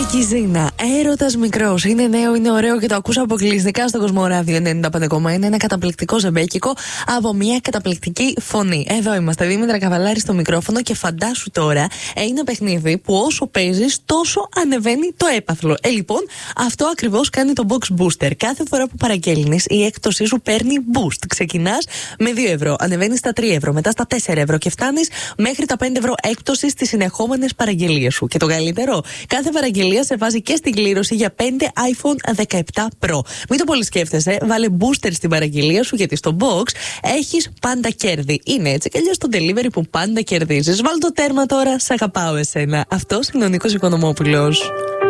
Κιζίνα, έρωτας μικρός. Είναι νέο, είναι ωραίο και το ακούσα αποκλειστικά στο Κοσμοράδιο 95,1. Ένα καταπληκτικό ζεμπέκικο από μια καταπληκτική φωνή. Εδώ είμαστε, Δήμητρα Καβαλάρη στο μικρόφωνο και φαντάσου τώρα, ένα παιχνίδι που όσο παίζεις, τόσο ανεβαίνει το έπαθλο. Λοιπόν, αυτό ακριβώς κάνει το Box Booster. Κάθε φορά που παραγγέλνεις, η έκπτωσή σου παίρνει boost. Ξεκινάς με 2 ευρώ, ανεβαίνεις στα 3 ευρώ, μετά στα 4 ευρώ και φτάνεις μέχρι τα 5 ευρώ έκπτωση στις συνεχόμενες παραγγελίες σου. Και το καλύτερο, κάθε παραγγελία σε βάζει και στην κλήρωση για 5 iPhone 17 Pro. Μην το πολύ σκέφτεσαι, βάλε booster στην παραγγελία σου γιατί στο box έχεις πάντα κέρδη. Είναι έτσι κι αλλιώς το delivery που πάντα κερδίζεις. Βάλ το τέρμα τώρα, σ' αγαπάω εσένα. Αυτός είναι ο Νίκος Οικονομόπουλος.